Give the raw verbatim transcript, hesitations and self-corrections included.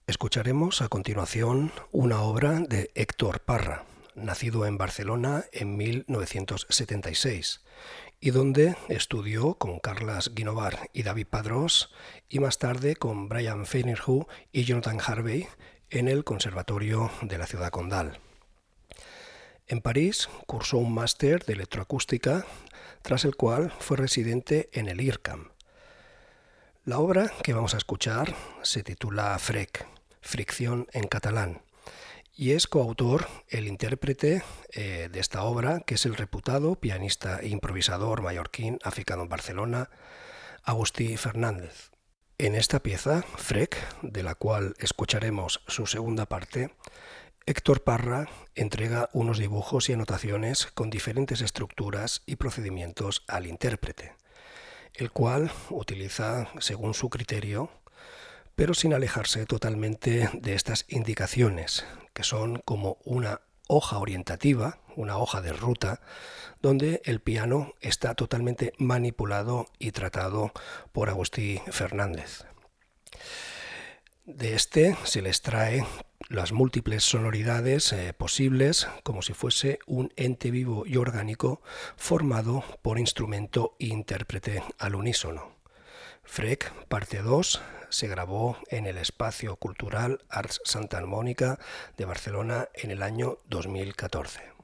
Escucharemos a continuación una obra de Héctor Parra, nacido en Barcelona en mil novecientos setenta y seis, y donde estudió con Carles Guinovar y David Padrós, y más tarde con Brian Fairhue y Jonathan Harvey en el Conservatorio de la Ciudad Condal. En París cursó un máster de electroacústica, tras el cual fue residente en el I R C A M. La obra que vamos a escuchar se titula Frec, Fricción en catalán, y es coautor el intérprete eh, de esta obra, que es el reputado pianista e improvisador mallorquín aficado en Barcelona, Agustí Fernández. En esta pieza, Frec, de la cual escucharemos su segunda parte, Héctor Parra entrega unos dibujos y anotaciones con diferentes estructuras y procedimientos al intérprete, el cual utiliza según su criterio, pero sin alejarse totalmente de estas indicaciones, que son como una hoja orientativa, una hoja de ruta, donde el piano está totalmente manipulado y tratado por Agustí Fernández. De este se le extrae las múltiples sonoridades eh, posibles, como si fuese un ente vivo y orgánico formado por instrumento e intérprete al unísono. Frec, parte dos, se grabó en el Espacio Cultural Arts Santa Mónica de Barcelona en el año dos mil catorce.